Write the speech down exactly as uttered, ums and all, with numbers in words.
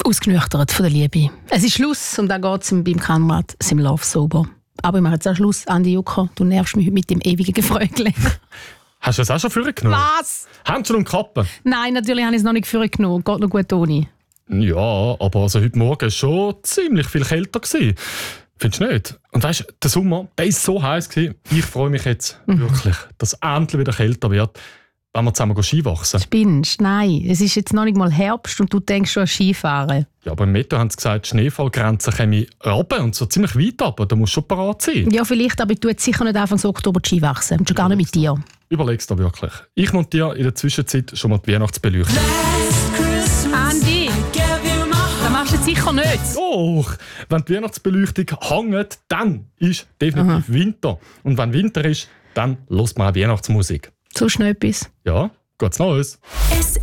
Ausgenüchtert von der Liebe. Es ist Schluss und dann geht es beim Kamerad im Love sober. Aber ich mache jetzt auch Schluss. Andi Jucker, du nervst mich mit dem ewigen Gefrögel. Hast du das auch schon vorgenommen? Was? Handschuhe und Kappe? Nein, natürlich habe ich es noch nicht vorgenommen. Geht noch gut ohne. Ja, aber also heute Morgen war schon ziemlich viel kälter. Findest du nicht? Und weißt du, der Sommer, der war so heiß. Ich freue mich jetzt mhm. wirklich, dass es endlich wieder kälter wird, wenn wir zusammen Skiwachsen. Spinnst? Nein, es ist jetzt noch nicht mal Herbst und du denkst schon an Skifahren. Ja, aber im Meteo haben sie gesagt, die Schneefallgrenze käme runter und so ziemlich weit runter. Da musst du schon parat sein. Ja, vielleicht, aber ich tue jetzt sicher nicht Anfang Oktober Ski wachsen. Schon gar nicht mit dir. Überleg's dir wirklich. Ich montiere in der Zwischenzeit schon mal die Weihnachtsbeleuchtung. Andi, das machst du jetzt sicher nicht. Doch! Wenn die Weihnachtsbeleuchtung hängt, dann ist definitiv Aha. Winter. Und wenn Winter ist, dann hört man auch Weihnachtsmusik. So schnell etwas. Ja, geht's Neues.